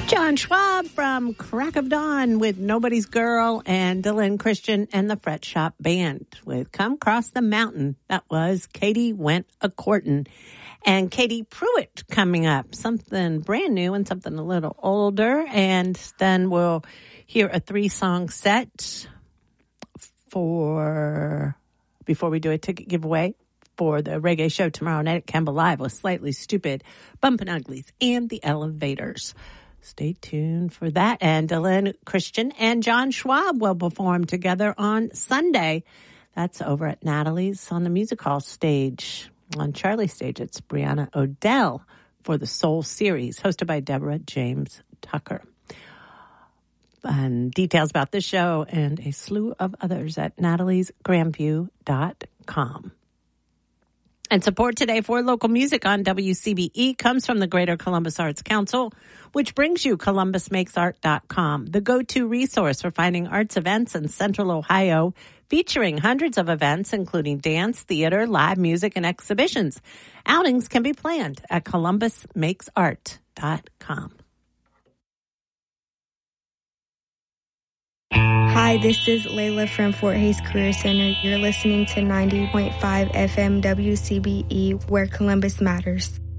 John Schwab from Crack of Dawn with Nobody's Girl, and Dylan Christian and the Fret Shop Band with Come Cross the Mountain. That was Katie Went A-Courtin'. And Katie Pruitt coming up, something brand new and something a little older. And then we'll hear a 3-song set before we do a ticket giveaway for the reggae show tomorrow night at Campbell Live with Slightly Stupid, Bumpin' Uglies, and the Elevators. Stay tuned for that. And Dylan Christian and John Schwab will perform together on Sunday. That's over at Natalie's on the Music Hall stage. On Charlie's stage, it's Brianna Odell for the Soul Series, hosted by Deborah James Tucker. And details about this show and a slew of others at nataliesgrandview.com. And support today for local music on WCBE comes from the Greater Columbus Arts Council, which brings you columbusmakesart.com, the go-to resource for finding arts events in Central Ohio, featuring hundreds of events, including dance, theater, live music, and exhibitions. Outings can be planned at columbusmakesart.com. Hi, this is Layla from Fort Hays Career Center. You're listening to 90.5 FM WCBE, where Columbus matters.